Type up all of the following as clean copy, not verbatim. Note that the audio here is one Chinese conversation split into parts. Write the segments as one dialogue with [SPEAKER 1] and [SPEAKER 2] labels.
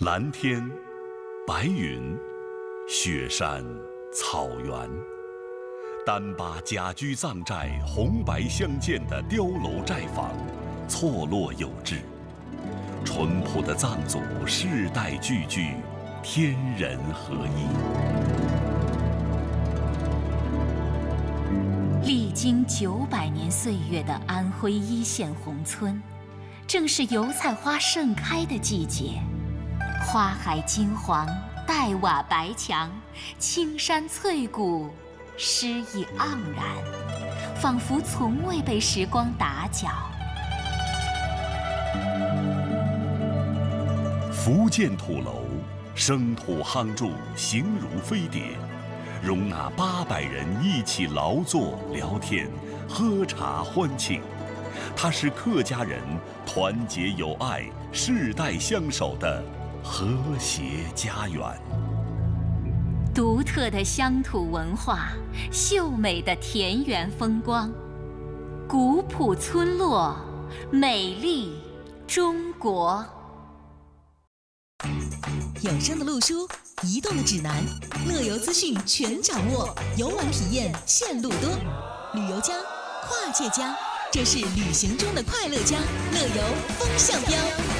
[SPEAKER 1] 蓝天、白云、雪山、草原，单把甲居藏寨红白相间的碉楼寨坊，错落有致。淳朴的藏族世代聚居，天人合一。
[SPEAKER 2] 历经900年岁月的安徽一线宏村，正是油菜花盛开的季节。花海金黄，黛瓦白墙，青山翠谷，诗意盎然，仿佛从未被时光打搅。
[SPEAKER 1] 福建土楼，生土夯筑，形如飞碟，容纳800人一起劳作、聊天、喝茶欢庆。它是客家人团结友爱、世代相守的和谐家园。
[SPEAKER 2] 独特的乡土文化，秀美的田园风光，古朴村落，美丽中国。
[SPEAKER 3] 有声的路书，移动的指南，乐游资讯全掌握，游玩体验线路多。旅游家，跨界家，这是旅行中的快乐家，乐游风向标。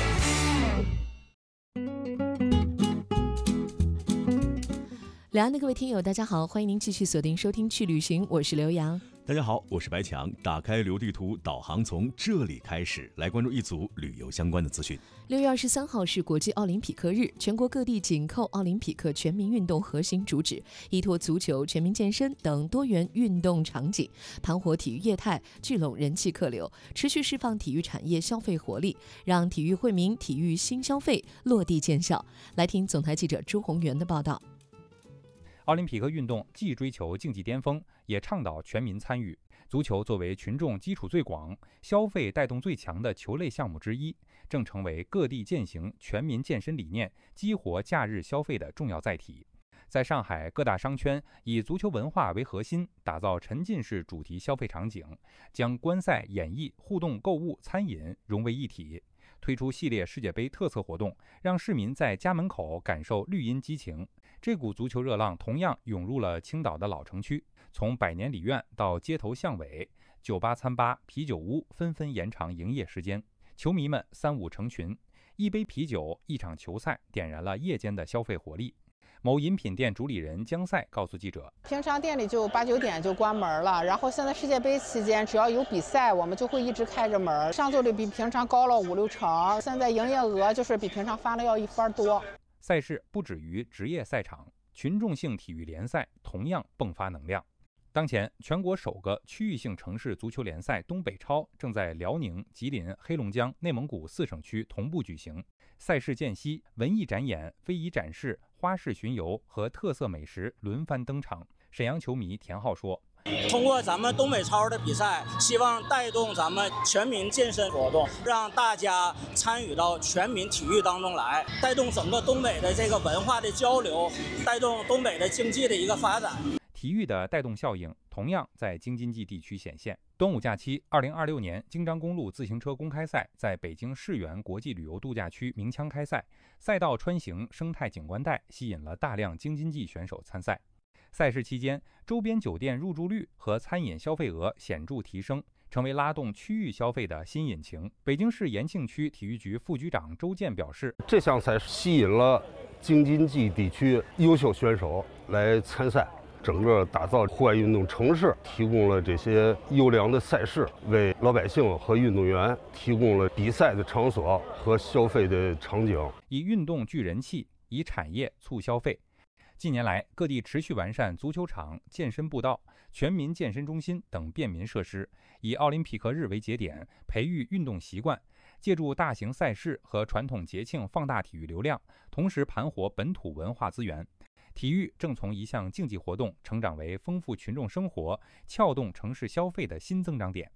[SPEAKER 4] 两岸的各位听友，大家好，欢迎您继续锁定收听去旅行，我是刘洋。
[SPEAKER 5] 大家好，我是白强。打开流地图，导航从这里开始，来关注一组旅游相关的资讯。
[SPEAKER 4] 6月23号是国际奥林匹克日，全国各地紧扣奥林匹克全民运动核心主旨，依托足球、全民健身等多元运动场景，盘活体育业态，聚拢人气客流，持续释放体育产业消费活力，让体育惠民、体育新消费落地见效。来听总台记者朱宏元的报道。
[SPEAKER 6] 奥林匹克运动既追求竞技巅峰，也倡导全民参与。足球作为群众基础最广、消费带动最强的球类项目之一，正成为各地践行全民健身理念、激活假日消费的重要载体。在上海各大商圈以足球文化为核心，打造沉浸式主题消费场景，将观赛、演艺、互动购物、餐饮融为一体。推出系列世界杯特色活动，让市民在家门口感受绿茵激情。这股足球热浪同样涌入了青岛的老城区，从百年里院到街头巷尾，酒吧、餐吧、啤酒屋纷纷延长营业时间，球迷们3、5成群，一杯啤酒，一场球赛，点燃了夜间的消费活力。某饮品店主理人江赛告诉记者，
[SPEAKER 7] 平常店里就8、9点就关门了，然后现在世界杯期间只要有比赛，我们就会一直开着门，上座率比平常高了5、6成，现在营业额就是比平常翻了要1番多。
[SPEAKER 6] 赛事不止于职业赛场，群众性体育联赛同样迸发能量。当前，全国首个区域性城市足球联赛东北超正在辽宁、吉林、黑龙江、内蒙古4省区同步举行。赛事间隙，文艺展演、非遗展示、花式巡游和特色美食轮番登场。沈阳球迷田浩说，
[SPEAKER 8] 通过咱们东北超的比赛，希望带动咱们全民健身活动，让大家参与到全民体育当中来，带动整个东北的这个文化的交流，带动东北的经济的一个发展。
[SPEAKER 6] 体育的带动效应同样在京津冀地区显现。端午假期，2026年京张公路自行车公开赛在北京世园国际旅游度假区鸣枪开赛，赛道穿行生态景观带吸引了大量京津冀选手参赛。赛事期间，周边酒店入住率和餐饮消费额显著提升，成为拉动区域消费的新引擎。北京市延庆区体育局副局长周健表示，
[SPEAKER 9] 这项赛吸引了京津冀地区优秀选手来参赛，整个打造户外运动城市，提供了这些优良的赛事，为老百姓和运动员提供了比赛的场所和消费的场景。
[SPEAKER 6] 以运动聚人气，以产业促消费。近年来，各地持续完善足球场、健身步道、全民健身中心等便民设施，以奥林匹克日为节点，培育运动习惯，借助大型赛事和传统节庆放大体育流量，同时盘活本土文化资源。体育正从一项竞技活动成长为丰富群众生活、撬动城市消费的新增长点。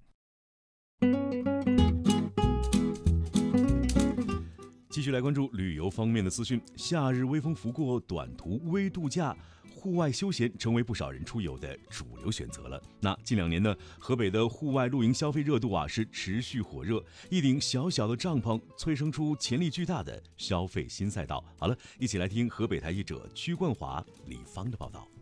[SPEAKER 5] 继续来关注旅游方面的资讯。夏日微风拂过，短途微度假， 户外休闲成为不少人出游的主流选择了。那近2年呢，河北的户外露营消费热度是持续火热，一顶小小的帐篷催生出潜力巨大的消费新赛道。好了，一起来听河北台记者曲冠华、李芳的报道。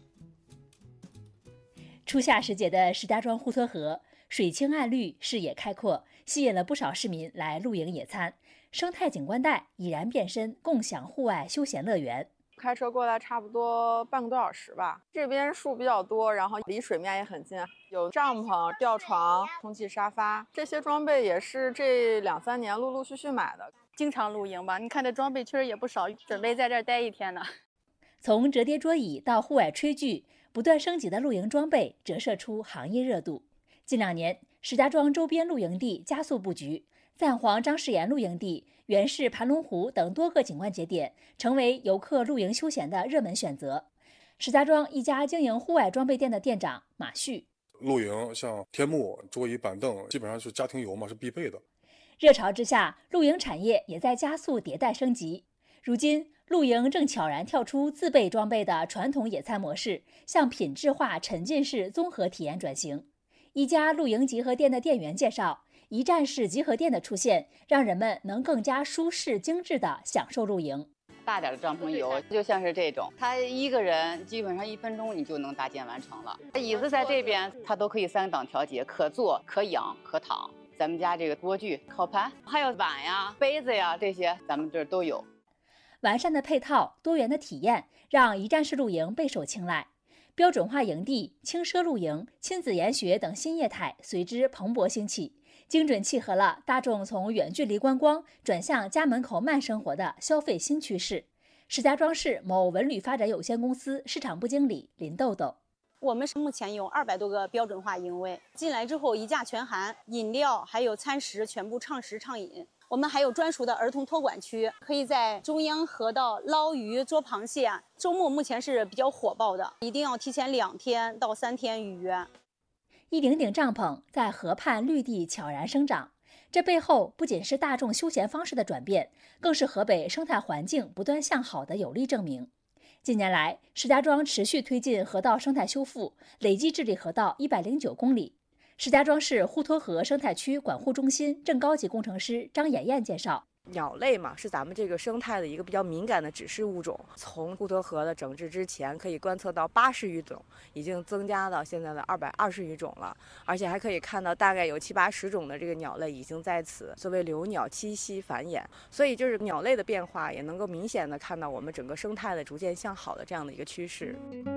[SPEAKER 10] 初夏时节的石家庄滹沱河，水清岸绿，视野开阔，吸引了不少市民来露营野餐。生态景观带已然变身共享户外休闲乐园。
[SPEAKER 11] 开车过来差不多半个多小时吧。这边树比较多，然后离水面也很近，有帐篷、吊床、充气沙发，这些装备也是这2、3年陆陆续续买的。
[SPEAKER 12] 经常露营吧，你看这装备确实也不少，准备在这儿待1天呢。
[SPEAKER 10] 从折叠桌椅到户外炊具，不断升级的露营装备折射出行业热度。近2年，石家庄周边露营地加速布局，赞皇张世岩露营地、原市盘龙湖等多个景观节点成为游客露营休闲的热门选择。石家庄一家经营户外装备店的店长马旭：
[SPEAKER 13] 露营像天幕、桌椅、板凳，基本上是家庭游嘛，是必备的。
[SPEAKER 10] 热潮之下，露营产业也在加速迭代升级。如今，露营正悄然跳出自备装备的传统野餐模式，向品质化沉浸式综合体验转型。一家露营集合店的店员介绍，一站式集合店的出现，让人们能更加舒适精致地享受露营。
[SPEAKER 14] 大点的帐篷有，就像是这种，他一个人基本上1分钟你就能搭建完成了。椅子在这边，它都可以3档调节，可坐、可仰、可躺。咱们家这个锅具、烤盘，还有碗呀、杯子呀，这些咱们这儿都有。
[SPEAKER 10] 完善的配套、多元的体验，让一站式露营备受青睐。标准化营地、轻奢露营、亲子研学等新业态随之蓬勃兴起，精准契合了大众从远距离观光转向家门口慢生活的消费新趋势。石家庄市某文旅发展有限公司市场部经理林豆豆：
[SPEAKER 12] 我们目前有200多个标准化营位，进来之后一价全含，饮料还有餐食全部畅食畅饮。我们还有专属的儿童托管区，可以在中央河道捞鱼、捉螃蟹啊。周末目前是比较火爆的，一定要提前2天到3天预约。
[SPEAKER 10] 一顶顶帐篷在河畔绿地悄然生长，这背后不仅是大众休闲方式的转变，更是河北生态环境不断向好的有力证明。近年来，石家庄持续推进河道生态修复，累计治理河道109公里。石家庄市滹沱河生态区管护中心正高级工程师张妍妍介绍：
[SPEAKER 15] 鸟类嘛，是咱们这个生态的一个比较敏感的指示物种。从滹沱河的整治之前，可以观测到80余种，已经增加到现在的220余种了。而且还可以看到大概有70、80种的这个鸟类已经在此作为留鸟栖息繁衍。所以就是鸟类的变化，也能够明显的看到我们整个生态的逐渐向好的这样的一个趋势。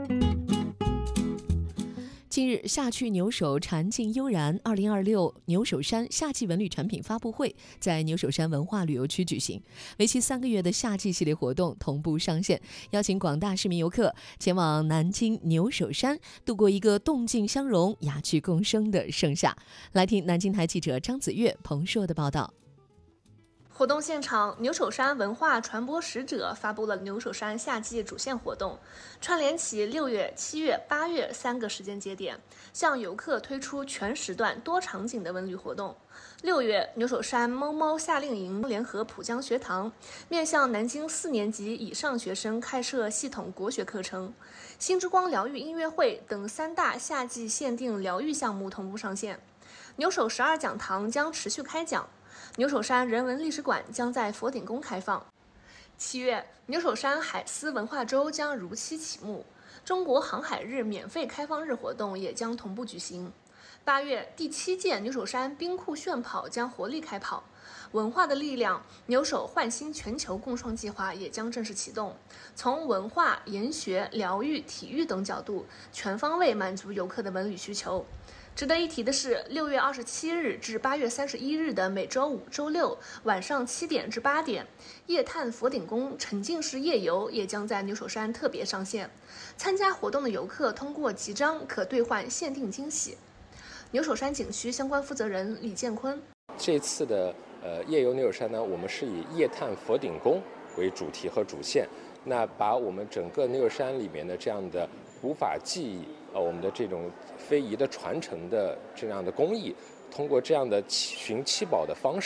[SPEAKER 4] 近日，夏趣牛首禅境悠然2026牛首山夏季文旅产品发布会在牛首山文化旅游区举行，为期3个月的夏季系列活动同步上线，邀请广大市民游客前往南京牛首山，度过一个动静相融、雅趣共生的盛夏。来听南京台记者张子月、彭硕的报道。
[SPEAKER 16] 活动现场，牛首山文化传播使者发布了牛首山夏季主线活动，串联起6月、7月、8月3个时间节点，向游客推出全时段多场景的文旅活动。6月，牛首山猫猫夏令营联合浦江学堂，面向南京4年级以上学生开设系统国学课程。星之光疗愈音乐会等3大夏季限定疗愈项目同步上线。牛首12讲堂将持续开讲。牛首山人文历史馆将在佛顶宫开放。7月，牛首山海丝文化周将如期启幕，中国航海日免费开放日活动也将同步举行。8月，第7届牛首山冰库炫跑将活力开跑，文化的力量牛首焕新全球共创计划也将正式启动，从文化、研学、疗愈、体育等角度，全方位满足游客的文旅需求。值得一提的是，6月27日至8月31日的每周5、周6晚上7点至8点，夜探佛顶宫沉浸式夜游也将在牛首山特别上线。参加活动的游客通过集章可兑换限定惊喜。牛首山景区相关负责人李建坤：
[SPEAKER 17] 这次的夜游牛首山呢，我们是以夜探佛顶宫为主题和主线，那把我们整个牛首山里面的这样的古法技艺，我们的这种非遗的传承的这样的工艺，通过这样的寻七宝的方式，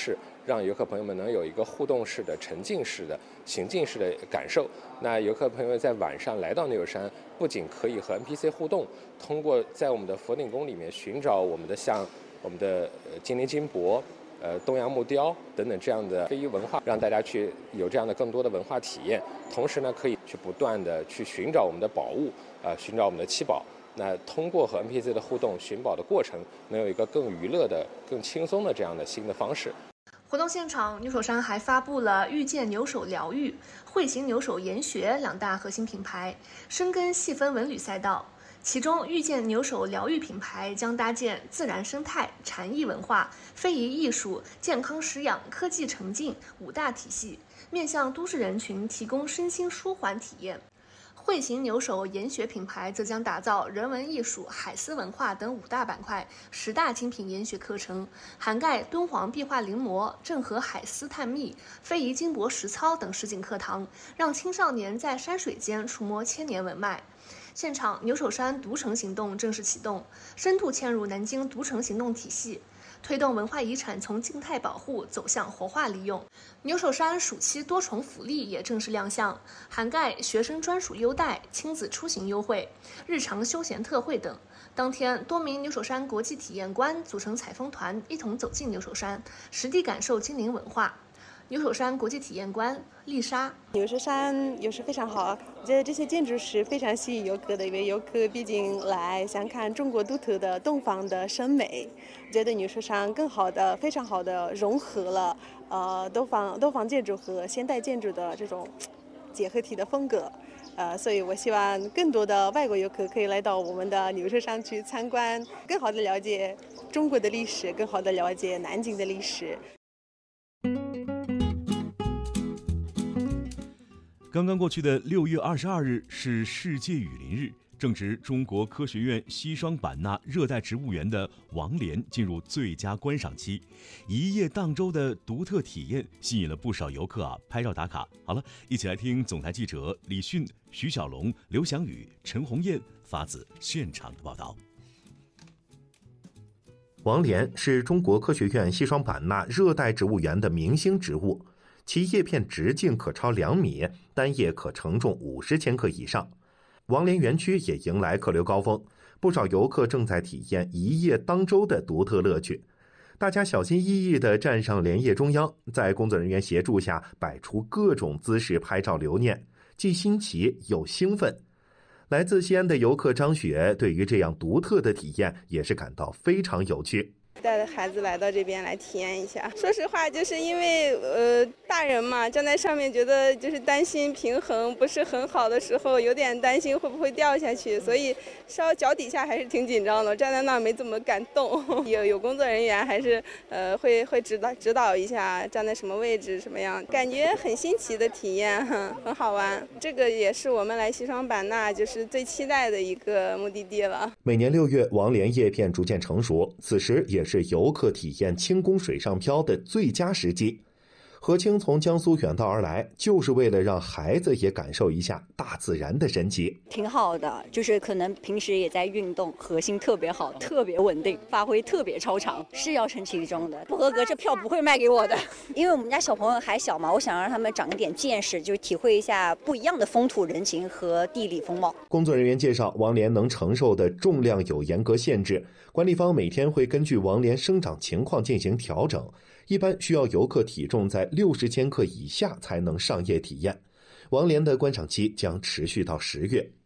[SPEAKER 17] 让游客朋友们能有一个互动式的、沉浸式的、行进式的感受。那游客朋友们在晚上来到牛首山，不仅可以和 NPC 互动，通过在我们的佛顶宫里面寻找我们的像我们的金陵金箔、东洋木雕等等这样的非遗文化，让大家去有这样的更多的文化体验。同时呢，可以去不断的去寻找我们的宝物，寻找我们的七宝。那通过和 NPC 的互动、寻宝的过程，能有一个更娱乐的、更轻松的这样的新的方式。
[SPEAKER 16] 活动现场，牛首山还发布了遇见牛首疗愈、慧行牛首研学2大核心品牌，深耕细分文旅赛道。其中，遇见牛首疗愈品牌将搭建自然生态、禅意文化、非遗艺术、健康食养、科技沉浸5大体系，面向都市人群提供身心舒缓体验。慧行牛首研学品牌则将打造人文艺术、海丝文化等5大板块10大精品研学课程，涵盖敦煌壁画临摹、郑和海丝探秘、非遗金箔实操等实景课堂，让青少年在山水间触摸千年文脉。现场，牛首山独城行动正式启动，深度嵌入南京独城行动体系，推动文化遗产从静态保护走向活化利用。牛首山暑期多重福利也正式亮相，涵盖学生专属优待、亲子出行优惠、日常休闲特惠等。当天，多名牛首山国际体验官组成采风团，一同走进牛首山，实地感受精灵文化。牛首山国际体验官丽莎：
[SPEAKER 18] 牛首山优势非常好，我觉得这些建筑是非常吸引游客的，因为游客毕竟来想看中国独特的东方的审美，我觉得牛首山非常好的融合了东方建筑和现代建筑的这种结合体的风格。所以我希望更多的外国游客可以来到我们的牛首山去参观，更好的了解中国的历史，更好的了解南京的历史。
[SPEAKER 5] 刚刚过去的6月22日是世界雨林日，正值中国科学院西双版纳热带植物园的王莲进入最佳观赏期，一叶荡舟的独特体验吸引了不少游客拍照打卡。好了，一起来听总台记者李迅、徐小龙、刘翔宇、陈红艳发自现场的报道。
[SPEAKER 19] 王莲是中国科学院西双版纳热带植物园的明星植物，其叶片直径可超2米，单叶可承重50千克以上。王莲园区也迎来客流高峰，不少游客正在体验一叶当舟的独特乐趣。大家小心翼翼地站上莲叶中央，在工作人员协助下摆出各种姿势拍照留念，既新奇又兴奋。来自西安的游客张雪对于这样独特的体验也是感到非常有趣。
[SPEAKER 18] 带着孩子来到这边来体验一下，说实话，就是因为大人嘛，站在上面觉得就是担心平衡不是很好的时候，有点担心会不会掉下去，所以稍脚底下还是挺紧张的，站在那儿没怎么敢动。有工作人员还是会指导一下站在什么位置什么样，感觉很新奇的体验，很好玩。这个也是我们来西双版纳就是最期待的一个目的地了。
[SPEAKER 19] 每年6月，王莲叶片逐渐成熟，此时也是游客体验轻功水上漂的最佳时机。何清从江苏远道而来，就是为了让孩子也感受一下大自然的神奇。
[SPEAKER 20] 挺好的，就是可能平时也在运动，核心特别好，特别稳定，发挥特别超常，是要成其中的。不合格这票不会卖给我的，因为我们家小朋友还小嘛，我想让他们长一点见识，就是体会一下不一样的风土人情和地理风貌。
[SPEAKER 19] 工作人员介绍，王莲能承受的重量有严格限制，管理方每天会根据王莲生长情况进行调整。一般需要游客体重在60千克以下才能上叶体验。王莲的观赏期将持续到10月。